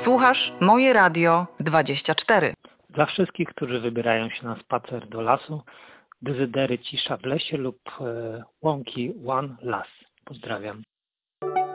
Słuchasz Moje Radio 24. Dla wszystkich, którzy wybierają się na spacer do lasu, dezydery cisza w lesie lub łąki One Las. Pozdrawiam.